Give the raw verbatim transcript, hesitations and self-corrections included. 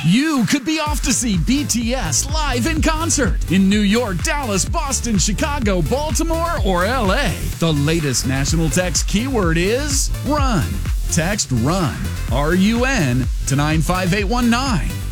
You could be off to see B T S live in concert in New York, Dallas, Boston, Chicago, Baltimore, or L A. The latest national text keyword is RUN. Text RUN, R U N, to nine five eight one nine.